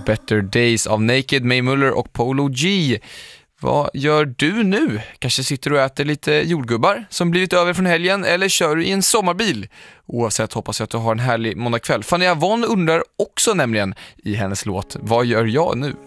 Better Days av Naked, May Muller och Polo G. Vad gör du nu? Kanske sitter du och äter lite jordgubbar som blivit över från helgen, eller kör du i en sommarbil? Oavsett hoppas jag att du har en härlig måndagkväll. Fanny Avon undrar också nämligen i hennes låt, vad gör jag nu?